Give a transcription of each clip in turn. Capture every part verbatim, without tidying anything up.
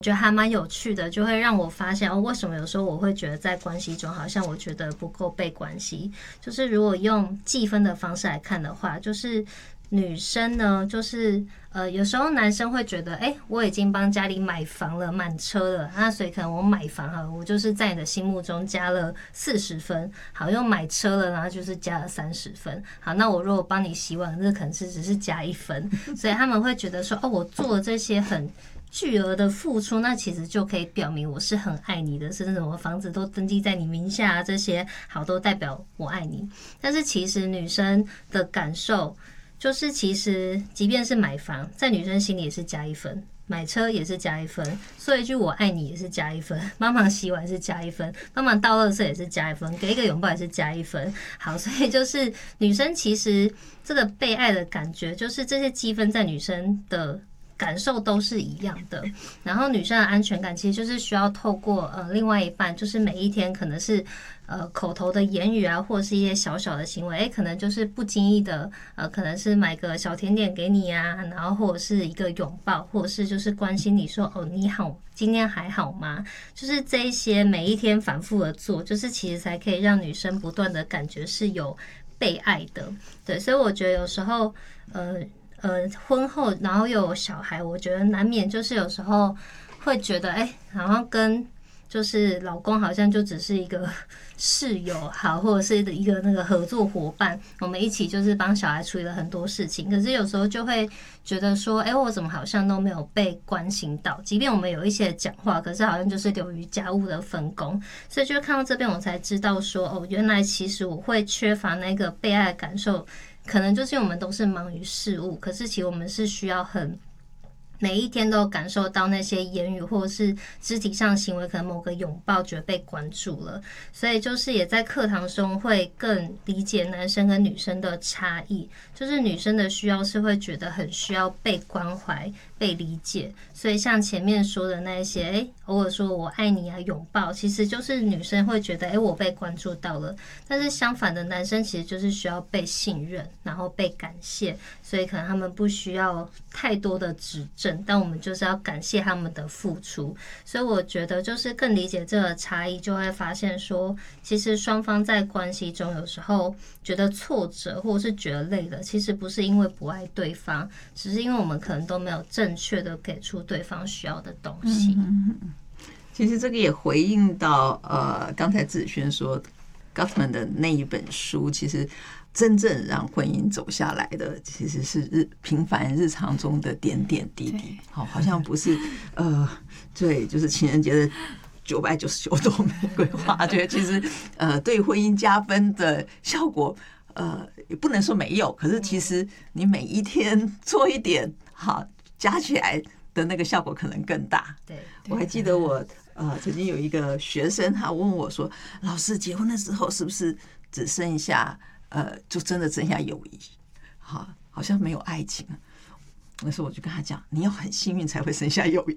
觉得还蛮有趣的，就会让我发现哦，为什么有时候我会觉得在关系中好像我觉得不够被关心。就是如果用计分的方式来看的话，就是女生呢，就是呃，有时候男生会觉得，哎、欸，我已经帮家里买房了、买车了，那所以可能我买房哈，我就是在你的心目中加了四十分，好，又买车了，然后就是加了三十分，好，那我如果帮你洗碗，这可能是只是加一分，所以他们会觉得说，哦，我做了这些很巨额的付出，那其实就可以表明我是很爱你的，是那种房子都登记在你名下啊，这些好都代表我爱你。但是其实女生的感受就是，其实即便是买房，在女生心里也是加一分，买车也是加一分，说一句我爱你也是加一分，帮忙洗碗是加一分，帮忙倒垃圾也是加一分，给一个拥抱也是加一分。好，所以就是女生其实这个被爱的感觉，就是这些积分在女生的感受都是一样的。然后女生的安全感其实就是需要透过呃另外一半，就是每一天可能是呃口头的言语啊，或者是一些小小的行为，哎，可能就是不经意的呃可能是买个小甜点给你啊，然后或者是一个拥抱，或者是就是关心你说哦你好，今天还好吗？就是这一些每一天反复的做，就是其实才可以让女生不断的感觉是有被爱的。对，所以我觉得有时候呃呃，婚后然后又有小孩，我觉得难免就是有时候会觉得，哎、欸，好像跟就是老公好像就只是一个室友好，或者是一个那个合作伙伴，我们一起就是帮小孩处理了很多事情。可是有时候就会觉得说，哎、欸，我怎么好像都没有被关心到？即便我们有一些讲话，可是好像就是流于家务的分工。所以就看到这边，我才知道说，哦，原来其实我会缺乏那个被爱的感受。可能就是因为我们都是忙于事务，可是其实我们是需要很每一天都感受到那些言语或者是肢体上行为，可能某个拥抱觉得被关注了，所以就是也在课堂中会更理解男生跟女生的差异，就是女生的需要是会觉得很需要被关怀、被理解，所以像前面说的那些，哎，偶尔说我爱你啊，拥抱，其实就是女生会觉得，哎，我被关注到了。但是相反的，男生其实就是需要被信任，然后被感谢，所以可能他们不需要太多的指正，但我们就是要感谢他们的付出。所以我觉得就是更理解这个差异，就会发现说，其实双方在关系中有时候觉得挫折或者是觉得累了，其实不是因为不爱对方，只是因为我们可能都没有正确的给出对方需要的东西。 嗯嗯，其实这个也回应到呃，刚才子轩说 Gottman 的那一本书，其实真正让婚姻走下来的，其实是日平凡日常中的点点滴滴。好，好像不是呃，对，就是情人节的九百九十九朵玫瑰花，觉得其实呃对婚姻加分的效果，呃也不能说没有，可是其实你每一天做一点，好加起来的那个效果可能更大。 对， 我还记得我呃曾经有一个学生，他问我说：“老师，结婚的时候是不是只剩下呃就真的剩下友谊？好，好像没有爱情。”那时候我就跟他讲：“你要很幸运才会剩下友谊。”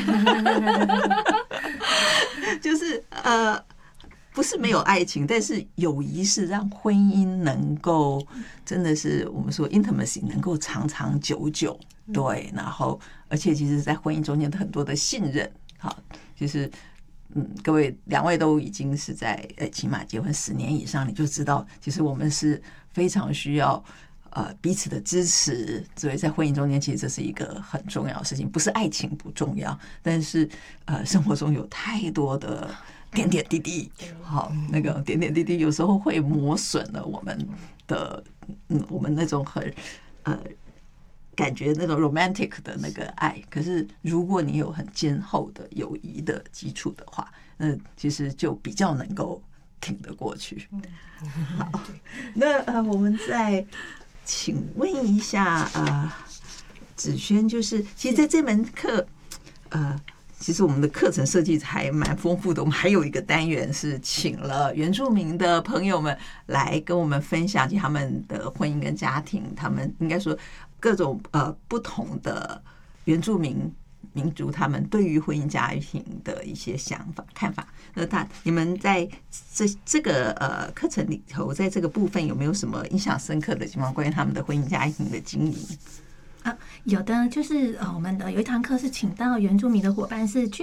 就是呃。不是没有爱情，但是友谊是让婚姻能够真的是我们说 intimacy 能够长长久久，对，然后而且其实在婚姻中间很多的信任，好，就是嗯，各位两位都已经是在呃起码结婚十年以上，你就知道，其实我们是非常需要呃彼此的支持，所以在婚姻中间，其实这是一个很重要的事情，不是爱情不重要，但是呃生活中有太多的点点滴滴，好，那个点点滴滴有时候会磨损了我们的，嗯，我们那种很呃感觉那种 romantic 的那个爱。可是如果你有很坚厚的友谊的基础的话，那其实就比较能够挺得过去。好，那呃，我们再请问一下呃，子轩，就是其实在这门课，呃。其实我们的课程设计还蛮丰富的，我们还有一个单元是请了原住民的朋友们来跟我们分享他们的婚姻跟家庭，他们应该说各种呃不同的原住民民族他们对于婚姻家庭的一些想法看法。那他你们在这这个呃课程里头，在这个部分有没有什么印象深刻的情况，关于他们的婚姻家庭的经营？ 啊，有的就是呃，我们的有一堂课是请到原住民的伙伴是